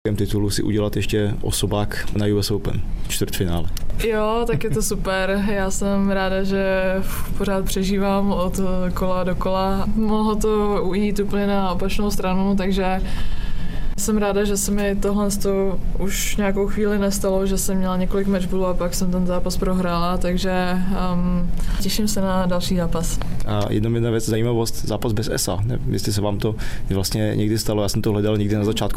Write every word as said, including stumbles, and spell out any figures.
titulu si udělat ještě osobák na U S Open, čtvrtfinále. Jo, tak je to super. Já jsem ráda, že pořád přežívám od kola do kola. Mohlo to ujít úplně na opačnou stranu, takže jsem ráda, že se mi tohle už nějakou chvíli nestalo, že jsem měla několik matchballů a pak jsem ten zápas prohrála, takže um, těším se na další zápas. A jedna jedna věc, zajímavost, zápas bez E S A. Nevím, jestli se vám to vlastně někdy stalo, já jsem to hledal někdy na začátku